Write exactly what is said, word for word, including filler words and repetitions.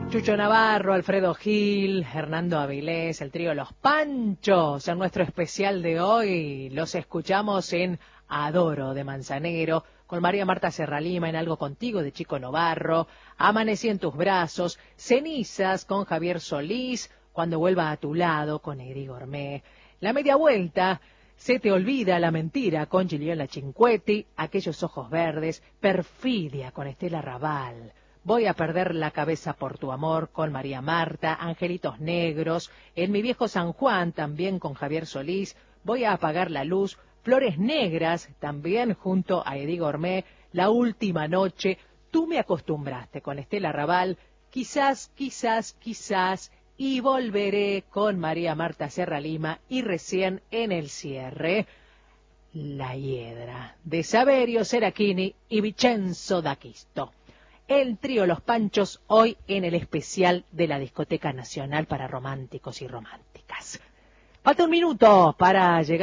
Chucho Navarro, Alfredo Gil, Hernando Avilés, el trío Los Panchos. En nuestro especial de hoy los escuchamos en Adoro de Manzanero, con María Marta Serralima en Algo Contigo de Chico Novarro, Amanecí en tus brazos, Cenizas con Javier Solís, Cuando vuelva a tu lado con Eri Gourmet, La media vuelta, Se te olvida la mentira con Gigliola Cinquetti, Aquellos ojos verdes, Perfidia con Estela Raval, Voy a perder la cabeza por tu amor con María Marta, Angelitos Negros, En mi viejo San Juan también con Javier Solís, Voy a apagar la luz, Flores Negras también junto a Edi Gourmet, La última noche, Tú me acostumbraste con Estela Raval, Quizás, quizás, quizás, y volveré con María Marta Serralima y recién en el cierre, La Hiedra de Saverio Serachini y Vincenzo D'Acquisto. El trío Los Panchos hoy en el especial de la Discoteca Nacional para románticos y románticas. Falta un minuto para llegar